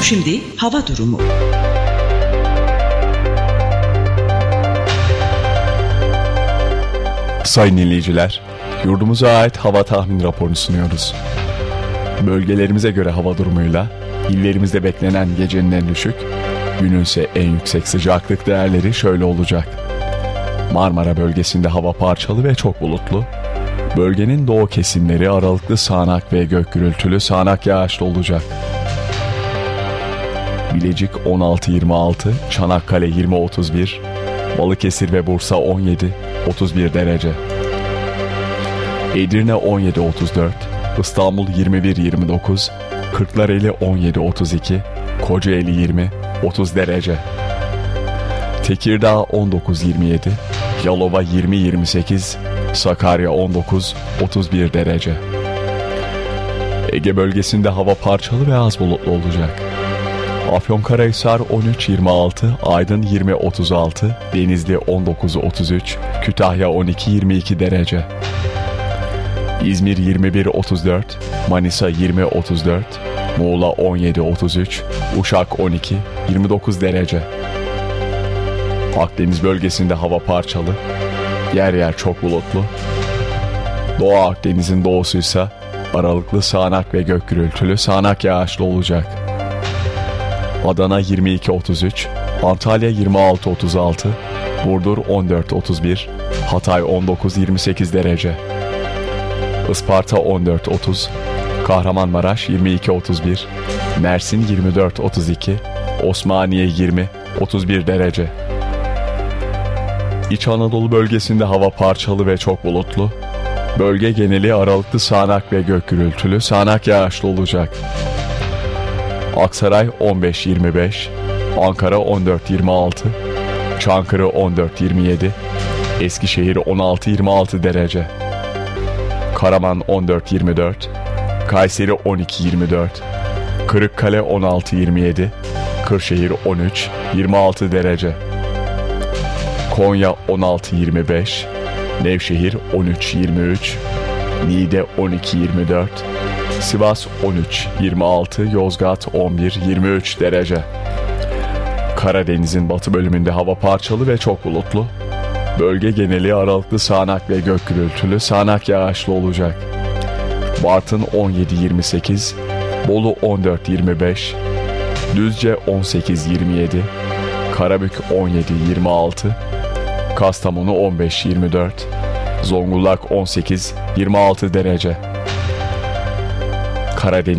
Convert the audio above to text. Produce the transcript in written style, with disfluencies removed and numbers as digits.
Şimdi hava durumu. Sayın dinleyiciler, yurdumuza ait hava tahmin raporunu sunuyoruz. Bölgelerimize göre hava durumuyla illerimizde beklenen gecenin en düşük, günün ise en yüksek sıcaklık değerleri şöyle olacak. Marmara bölgesinde hava parçalı ve çok bulutlu. Bölgenin doğu kesimleri aralıklı sağanak ve gök gürültülü sağanak yağışlı olacak. Bilecik 16-26, Çanakkale 20-31, Balıkesir ve Bursa 17-31 derece. Edirne 17-34, İstanbul 21-29, Kırklareli 17-32, Kocaeli 20-30 derece. Tekirdağ 19-27, Yalova 20-28, Sakarya 19-31 derece. Ege bölgesinde hava parçalı ve az bulutlu olacak. Afyonkarahisar 13-26, Aydın 20-36, Denizli 19-33, Kütahya 12-22 derece. İzmir 21-34, Manisa 20-34, Muğla 17-33, Uşak 12-29 derece. Akdeniz bölgesinde hava parçalı, yer yer çok bulutlu. Doğu Akdeniz'in doğusuysa aralıklı sağanak ve gök gürültülü sağanak yağışlı olacak. Adana 22-33, Antalya 26-36, Burdur 14-31, Hatay 19-28 derece. Isparta 14-30, Kahramanmaraş 22-31, Mersin 24-32, Osmaniye 20-31 derece. İç Anadolu bölgesinde hava parçalı ve çok bulutlu. Bölge geneli aralıklı sağanak ve gök gürültülü sağanak yağışlı olacak. Aksaray 15-25, Ankara 14-26, Çankırı 14-27, Eskişehir 16-26 derece. Karaman 14-24, Kayseri 12-24, Kırıkkale 16-27, Kırşehir 13-26 derece. Konya 16-25, Nevşehir 13-23, Niğde 12-24, Sivas 13-26, Yozgat 11-23 derece. Karadeniz'in batı bölümünde hava parçalı ve çok bulutlu. Bölge geneli aralıklı sağanak ve gök gürültülü sağanak yağışlı olacak. Bartın 17-28, Bolu 14-25, Düzce 18-27, Karabük 17-26, Kastamonu 15-24, Zonguldak 18-26 derece. Karadeniz